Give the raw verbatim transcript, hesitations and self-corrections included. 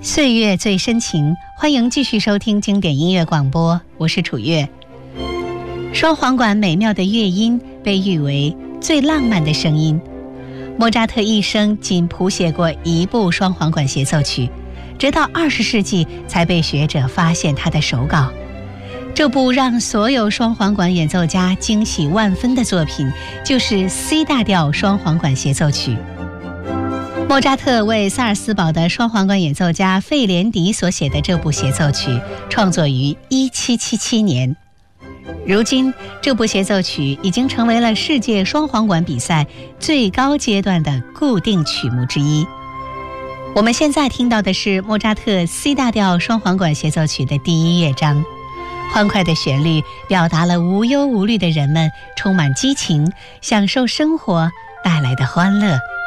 岁月最深情，欢迎继续收听经典音乐广播，我是楚月。双簧管美妙的乐音被誉为最浪漫的声音。莫扎特一生仅谱写过一部双簧管协奏曲，直到二十世纪才被学者发现他的手稿。这部让所有双簧管演奏家惊喜万分的作品，就是 C 大调双簧管协奏曲。莫扎特为萨尔斯堡的双簧管演奏家费连迪所写的这部协奏曲，创作于一七七七年。如今，这部协奏曲已经成为了世界双簧管比赛最高阶段的固定曲目之一。我们现在听到的是莫扎特 C 大调双簧管协奏曲的第一乐章。欢快的旋律表达了无忧无虑的人们充满激情，享受生活带来的欢乐。